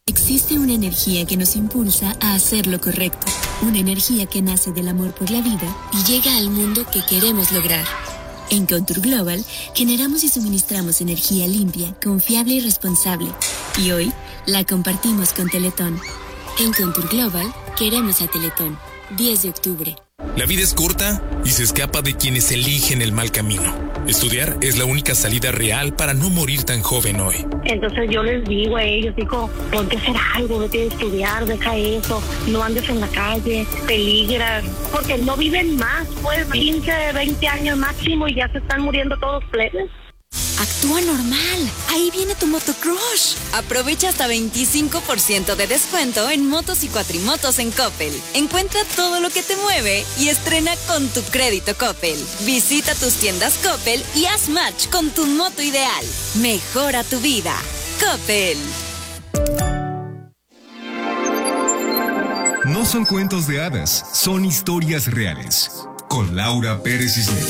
Existe una energía que nos impulsa a hacer lo correcto. Una energía que nace del amor por la vida y llega al mundo que queremos lograr. En Contour Global, generamos y suministramos energía limpia, confiable y responsable. Y hoy, la compartimos con Teletón. En Contour Global, queremos a Teletón. 10 de octubre. La vida es corta y se escapa de quienes eligen el mal camino. Estudiar es la única salida real para no morir tan joven hoy. Entonces yo les digo a ellos, ponte a hacer algo, vete a estudiar, deja eso, no andes en la calle, peligras, porque no viven más, pues 15, 20 años máximo y ya se están muriendo todos plebes. Actúa normal. Ahí viene tu motocrush. Aprovecha hasta 25% de descuento en motos y cuatrimotos en Coppel. Encuentra todo lo que te mueve y estrena con tu crédito Coppel. Visita tus tiendas Coppel y haz match con tu moto ideal. Mejora tu vida. Coppel. No son cuentos de hadas, son historias reales. Con Laura Pérez Cisneros.